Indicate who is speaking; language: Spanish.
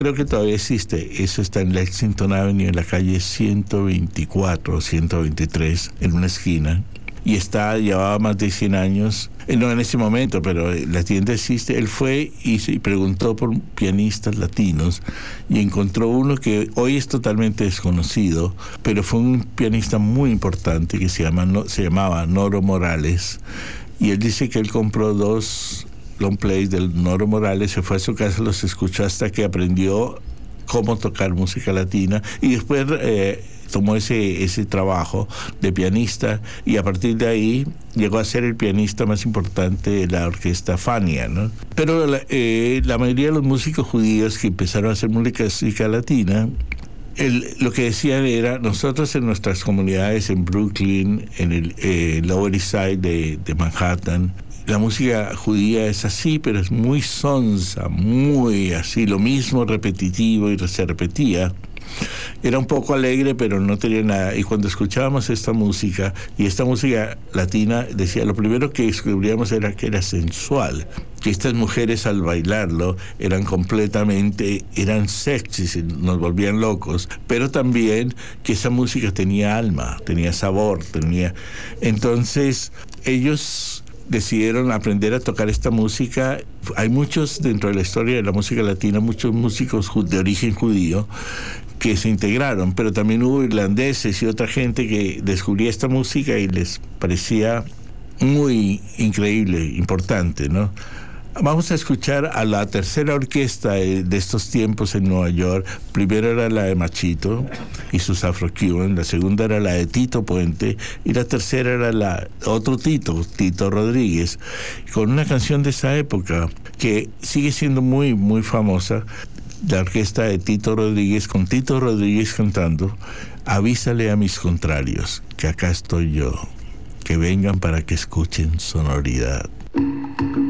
Speaker 1: Creo que todavía existe. Eso está en Lexington Avenue, en la calle 124 o 123, en una esquina. Y llevaba más de 100 años, no en ese momento, pero la tienda existe. Él fue y preguntó por pianistas latinos y encontró uno que hoy es totalmente desconocido, pero fue un pianista muy importante que se llamaba Noro Morales. Y él dice que él compró 2 long plays del Noro Morales, se fue a su casa, los escuchó hasta que aprendió cómo tocar música latina y después tomó ese trabajo de pianista y a partir de ahí llegó a ser el pianista más importante de la orquesta Fania, ¿no? Pero la mayoría de los músicos judíos que empezaron a hacer música latina, lo que decían era, nosotros en nuestras comunidades en Brooklyn, en el Lower East Side de Manhattan, la música judía es así, pero es muy sonsa, muy así, lo mismo repetitivo y se repetía. Era un poco alegre, pero no tenía nada. Y cuando escuchábamos esta música, y esta música latina, decía, lo primero que descubríamos era que era sensual, que estas mujeres al bailarlo eran sexys, nos volvían locos, pero también que esa música tenía alma, tenía sabor, Entonces, ellos decidieron aprender a tocar esta música. Hay muchos dentro de la historia de la música latina, muchos músicos de origen judío que se integraron, pero también hubo irlandeses y otra gente que descubría esta música y les parecía muy increíble, importante, ¿no? Vamos a escuchar a la tercera orquesta de estos tiempos en Nueva York. Primero era la de Machito y sus Afro-Cuban, la segunda era la de Tito Puente y la tercera era otro Tito Rodríguez, con una canción de esa época que sigue siendo muy, muy famosa. La orquesta de Tito Rodríguez, con Tito Rodríguez cantando, avísale a mis contrarios que acá estoy yo, que vengan para que escuchen sonoridad.